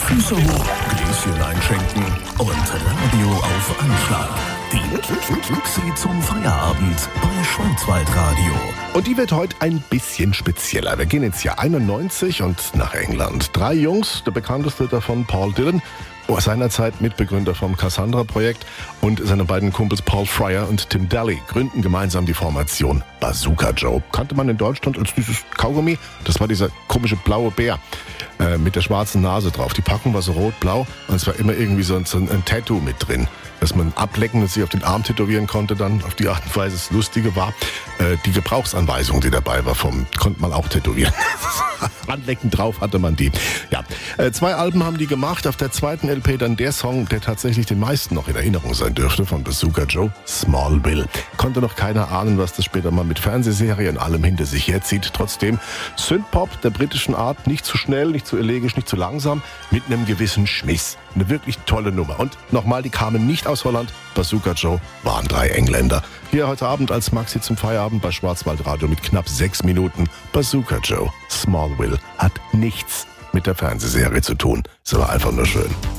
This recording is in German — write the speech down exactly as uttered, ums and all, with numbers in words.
Füße hoch, Gläschen einschenken und Radio auf Anschlag. Die Maxi zum Feierabend bei Schwarzwaldradio. Und die wird heute ein bisschen spezieller. Wir gehen ins Jahr einundneunzig und nach England. Drei Jungs, der bekannteste davon Paul Dillon, seinerzeit Mitbegründer vom Cassandra-Projekt, und seine beiden Kumpels Paul Fryer und Tim Daly gründen gemeinsam die Formation Bazooka Joe. Kannte man in Deutschland als dieses Kaugummi. Das war dieser komische blaue Bär äh, mit der schwarzen Nase drauf. Die Packung war so rot-blau und es war immer irgendwie so ein, so ein Tattoo mit drin, dass man ablecken und sich auf den Arm tätowieren konnte dann. Auf die Art und Weise. Das Lustige war, äh, die Gebrauchsanweisung, die dabei war, vom konnte man auch tätowieren. Anlecken drauf hatte man die. Ja, äh, zwei Alben haben die gemacht. Auf der zweiten L P dann der Song, der tatsächlich den meisten noch in Erinnerung sein dürfte, von Bazooka Joe, Smallville. Konnte noch keiner ahnen, was das später mal mit Fernsehserien und allem hinter sich herzieht. Trotzdem Synthpop der britischen Art, nicht zu schnell, nicht zu elegisch, nicht zu langsam, mit einem gewissen Schmiss. Eine wirklich tolle Nummer. Und nochmal, die kamen nicht aus Holland. Bazooka Joe waren drei Engländer. Hier heute Abend als Maxi zum Feierabend bei Schwarzwaldradio mit knapp sechs Minuten. Bazooka Joe, Smallville, hat nichts mit der Fernsehserie zu tun. Es war einfach nur schön.